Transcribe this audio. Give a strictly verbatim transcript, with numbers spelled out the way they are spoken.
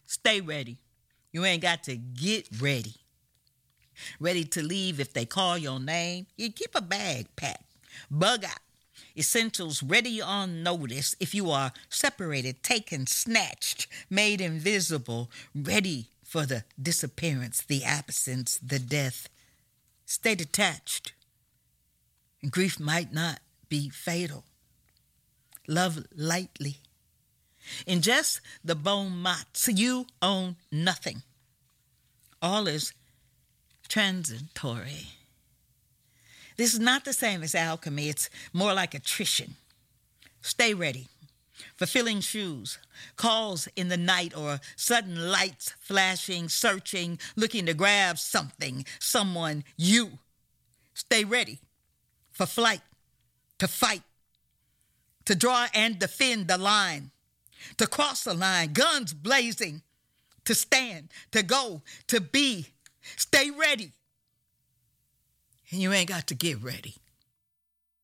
Stay ready. You ain't got to get ready. Ready to leave if they call your name. You keep a bag packed. Bug out. Essentials ready on notice if you are separated, taken, snatched, made invisible, ready for the disappearance, the absence, the death. Stay detached. And grief might not be fatal. Love lightly. Ingest the bon mots. You own nothing. All is transitory. This is not the same as alchemy. It's more like attrition. Stay ready. Fulfilling shoes, calls in the night or sudden lights flashing, searching, looking to grab something, someone, you. Stay ready for flight, to fight, to draw and defend the line, to cross the line, guns blazing, to stand, to go, to be. Stay ready. And you ain't got to get ready.